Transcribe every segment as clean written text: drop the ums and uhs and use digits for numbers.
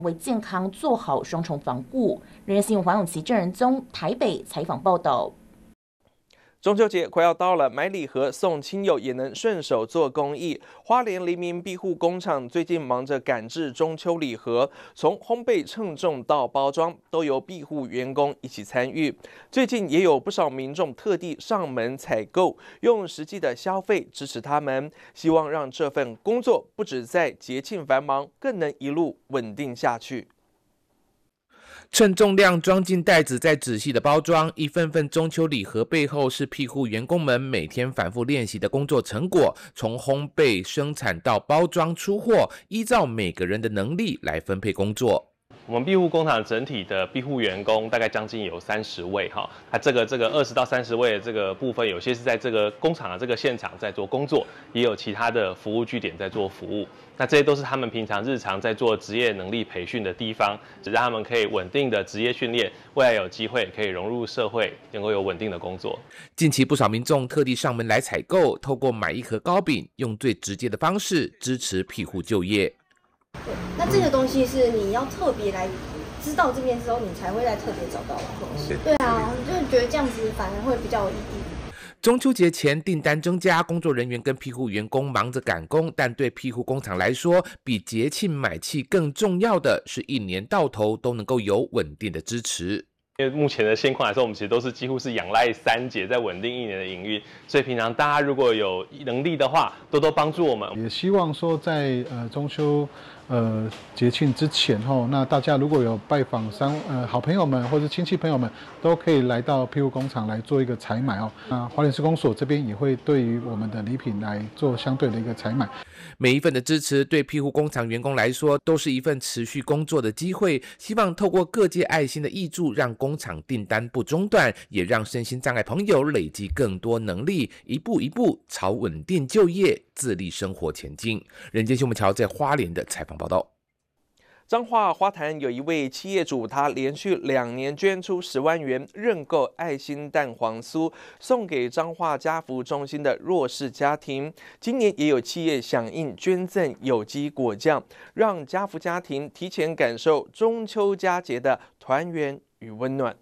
为健康做好双重防护。人人新闻黄永琪、郑仁宗台北采访报道。 中秋节快要到了，买礼盒送亲友也能顺手做公益。花莲黎明庇护工厂最近忙着赶制中秋礼盒，从烘焙称重到包装，都由庇护员工一起参与。最近也有不少民众特地上门采购，用实际的消费支持他们，希望让这份工作不只在节庆繁忙，更能一路稳定下去。 称重量装进袋子，再仔细的包装，一份份中秋礼盒背后是庇护员工们每天反复练习的工作成果。从烘焙、生产到包装出货，依照每个人的能力来分配工作。 我们庇护工厂整体的庇护员工大概将近有30位哈，它这个20到30位的这个部分，有些是在这个工厂的这个现场在做工作，也有其他的服务据点在做服务。那这些都是他们平常日常在做职业能力培训的地方，只让他们可以稳定的职业训练，未来有机会可以融入社会，能够有稳定的工作。 近期不少民众特地上门来采购，透过买一盒糕饼，用最直接的方式支持庇护就业。 对，那这个东西是你要特别来知道这边之后，你才会来特别找到的东西。对啊，我就觉得这样子反而会比较有意义。 中秋节前订单增加，工作人员跟庇护员工忙着赶工，但对庇护工厂来说，比节庆买气更重要的是一年到头都能够有稳定的支持。 因为目前的现况来说，我们其实都是几乎是仰赖3节在稳定一年的营运，所以平常大家如果有能力的话，多多帮助我们。 也希望说在中秋节庆之前那大家如果有拜访好朋友们或者亲戚朋友们，都可以来到庇护工厂来做一个采买那花莲市公所这边也会对于我们的礼品来做相对的一个采买。 每一份的支持对庇护工厂员工来说都是一份持续工作的机会，希望透过各界爱心的挹注，让工厂订单不中断，也让身心障碍朋友累积更多能力，一步一步朝稳定就业、自立生活前进。人间新闻桥在花莲的采访报道。 彰化花坛有一位企业主，他连续2年捐出10万元认购爱心蛋黄酥，送给彰化家福中心的弱势家庭。今年也有企业响应捐赠有机果酱，让家福家庭提前感受中秋佳节的团圆与温暖。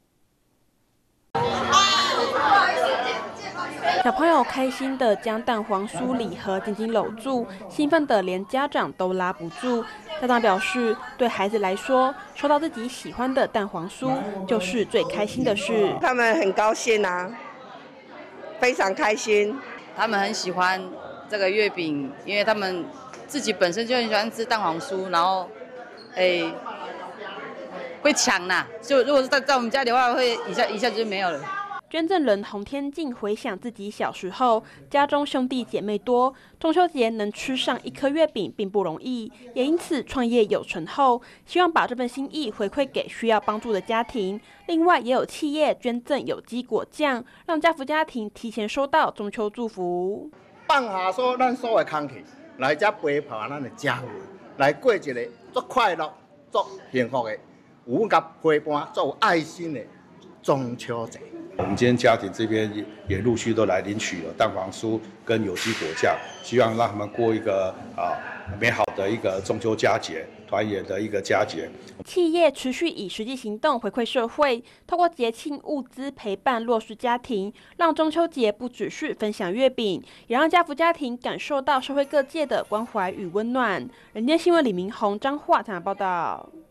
小朋友开心地将蛋黄酥礼盒紧紧搂住，兴奋得连家长都拉不住。家长表示，对孩子来说，收到自己喜欢的蛋黄酥就是最开心的事。 他们很高兴啊，非常开心。 他们很喜欢这个月饼，因为他们自己本身就很喜欢吃蛋黄酥，然后会抢啦。就如果是在我们家里的话，会一下就没有了。 捐赠人洪天静回想自己小时候，家中兄弟姐妹多，中秋节能吃上1颗月饼并不容易，也因此创业有成后，希望把这份心意回馈给需要帮助的家庭。另外，也有企业捐赠有机果酱，让家福家庭提前收到中秋祝福。 放下咱所有空气，来这陪伴咱的家福，来过一个足快乐、足幸福的、有甲陪伴、足有爱心的中秋节。 我们今天家庭这边也陆续都来领取了蛋黄酥跟有机果酱，希望让他们过一个美好的一个中秋佳节，团圆的一个佳节。 企业持续以实际行动回馈社会，透过节庆物资陪伴弱势家庭，让中秋节不只是分享月饼，也让家福家庭感受到社会各界的关怀与温暖。人间新闻李明宏、彰化采访报道。